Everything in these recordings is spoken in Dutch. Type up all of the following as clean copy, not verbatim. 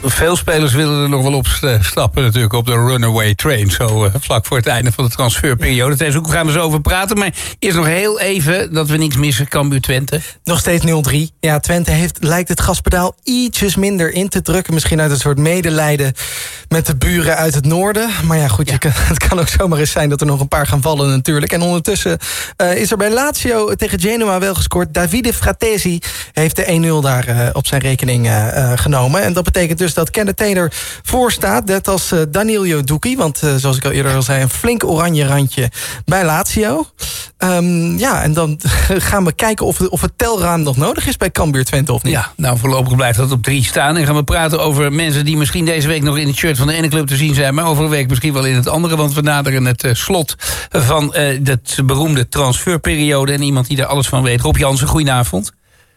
Veel spelers willen er nog wel op stappen natuurlijk op de runaway train. Zo vlak voor het einde van de transferperiode. Deze hoek gaan we zo over praten. Maar eerst nog heel even dat we niks missen. Cambuur Twente. Nog steeds 0-3. Ja, Twente lijkt het gaspedaal ietsjes minder in te drukken. Misschien uit een soort medelijden met de buren uit het noorden. Maar ja, goed, het kan ook zomaar eens zijn dat er nog een paar gaan vallen natuurlijk. En ondertussen is er bij Lazio tegen Genoa wel gescoord. Davide Fratesi heeft de 1-0 daar op zijn rekening genomen. En dat betekent dus dat Kenneth Taylor voor staat. Net als Danilo Ducchi. Want zoals ik al eerder al zei, een flink oranje randje bij Lazio. En dan gaan we kijken of het telraam nog nodig is bij Cambuur Twente of niet. Ja, nou voorlopig blijft dat op 3 staan. En gaan we praten over mensen die misschien deze week nog in het shirt van de ene club te zien zijn, maar over een week misschien wel in het andere. Want we naderen het slot van de beroemde transferperiode. En iemand die daar alles van weet. Rob Jansen, goedenavond.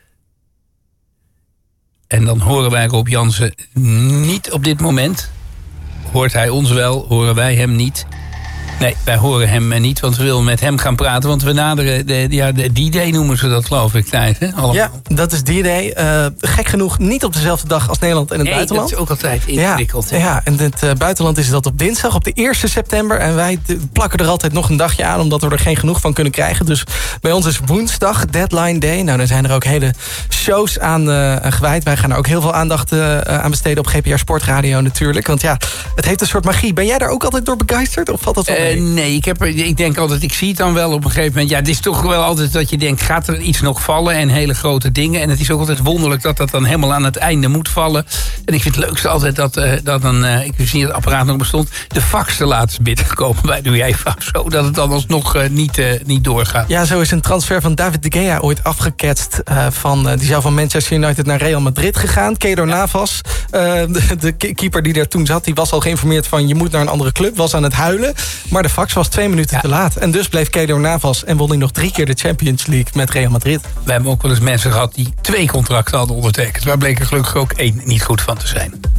En dan horen wij Rob Jansen niet op dit moment. Hoort hij ons wel, horen wij hem niet. Nee, wij horen hem niet, want we willen met hem gaan praten. Want we naderen de D-Day noemen ze dat, geloof ik, Thijs. Hè? Ja, dat is D-Day. Gek genoeg niet op dezelfde dag als Nederland en het buitenland. Dat is ook altijd ingewikkeld. Ja, en het buitenland is dat op dinsdag, op de 1 september. En wij plakken er altijd nog een dagje aan, omdat we er geen genoeg van kunnen krijgen. Dus bij ons is woensdag, Deadline Day. Nou, daar zijn er ook hele shows aan gewijd. Wij gaan er ook heel veel aandacht aan besteden op GPR Sportradio natuurlijk. Want ja, het heeft een soort magie. Ben jij daar ook altijd door begeisterd? Of valt dat wel? Nee, ik denk altijd, ik zie het dan wel op een gegeven moment. Ja, het is toch wel altijd dat je denkt, gaat er iets nog vallen? En hele grote dingen. En het is ook altijd wonderlijk dat dat dan helemaal aan het einde moet vallen. En ik vind het leukste altijd dat een, ik wist niet dat het apparaat nog bestond, de fax te laten binnenkomen bij de UEFA. Zodat het dan alsnog niet doorgaat. Ja, zo is een transfer van David de Gea ooit afgeketst. Die zou van Manchester United naar Real Madrid gegaan. Keylor Navas, de keeper die daar toen zat, die was al geïnformeerd van je moet naar een andere club. Was aan het huilen. Maar de fax was 2 minuten te laat. En dus bleef Keylor Navas en won hij nog 3 keer de Champions League met Real Madrid. We hebben ook wel eens mensen gehad die 2 contracten hadden ondertekend. Waar bleek er gelukkig ook 1 niet goed van te zijn.